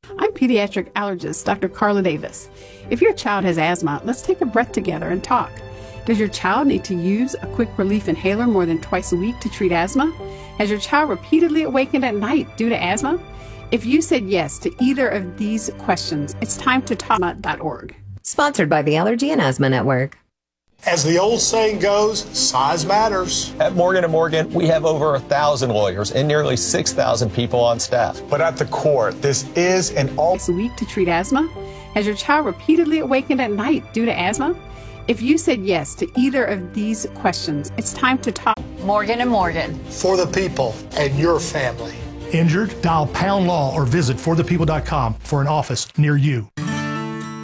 I'm pediatric allergist Dr. Carla Davis. If your child has asthma, let's take a breath together and talk. Does your child need to use a quick relief inhaler more than twice a week to treat asthma? Has your child repeatedly awakened at night due to asthma? If you said yes to either of these questions, it's time to talk.org. Sponsored by the Allergy and Asthma Network. As the old saying goes, size matters. At Morgan & Morgan, we have over 1,000 lawyers and nearly 6,000 people on staff. But at the core, this is an all Twice a week to treat asthma? Has your child repeatedly awakened at night due to asthma? If you said yes to either of these questions, it's time to talk. Morgan & Morgan. for the people and your family. Injured? Dial #law or visit forthepeople.com for an office near you.